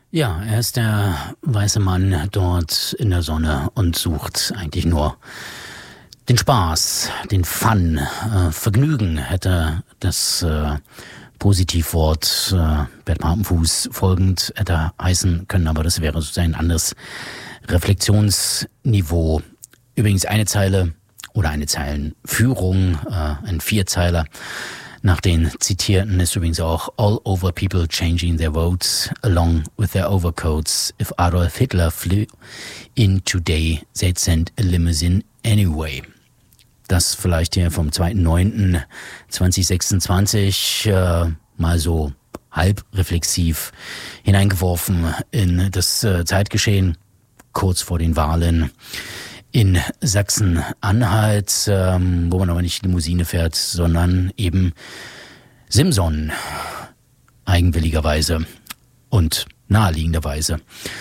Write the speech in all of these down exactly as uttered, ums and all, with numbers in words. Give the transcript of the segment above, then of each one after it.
Ja, er ist der weiße Mann dort in der Sonne und sucht eigentlich nur den Spaß, den Fun, äh, Vergnügen hätte das äh, Positivwort äh, Bert Papenfuß folgend hätte heißen können, aber das wäre sozusagen ein anderes Reflexionsniveau. Übrigens eine Zeile oder eine Zeilenführung, äh, ein Vierzeiler. Nach den Zitierten ist übrigens auch all over people changing their votes along with their overcoats. If Adolf Hitler flew in today, they'd send a limousine anyway. Das vielleicht hier vom zweiter neunter zweitausendsechsundzwanzig äh, mal so halb reflexiv hineingeworfen in das äh, Zeitgeschehen kurz vor den Wahlen in Sachsen-Anhalt, ähm, wo man aber nicht Limousine fährt, sondern eben Simson, eigenwilligerweise und naheliegenderweise.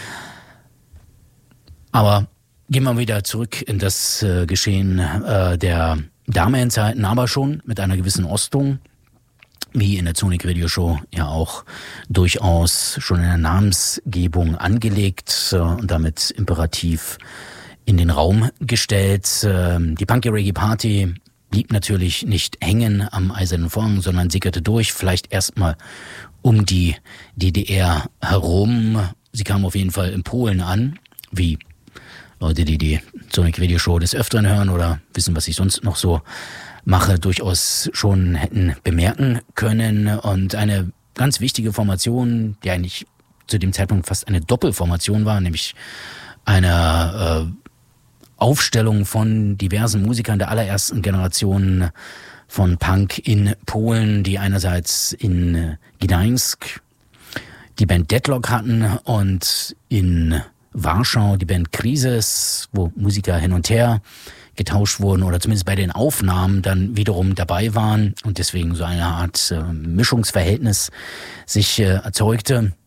Aber gehen wir wieder zurück in das äh, Geschehen äh, der damaligen Zeiten, aber schon mit einer gewissen Ostung, wie in der Sonic Radio Show ja auch durchaus schon in der Namensgebung angelegt äh, und damit imperativ in den Raum gestellt. Die Punky Reggae Party blieb natürlich nicht hängen am Eisernen Vorhang, sondern sickerte durch, vielleicht erstmal um die D D R herum. Sie kam auf jeden Fall in Polen an, wie Leute, die die Sonic Radio Show des Öfteren hören oder wissen, was ich sonst noch so mache, durchaus schon hätten bemerken können. Und eine ganz wichtige Formation, die eigentlich zu dem Zeitpunkt fast eine Doppelformation war, nämlich eine äh, Aufstellung von diversen Musikern der allerersten Generation von Punk in Polen, die einerseits in Gdańsk die Band Deadlock hatten und in Warschau die Band Krisis, wo Musiker hin und her getauscht wurden oder zumindest bei den Aufnahmen dann wiederum dabei waren und deswegen so eine Art äh, Mischungsverhältnis sich äh, erzeugte.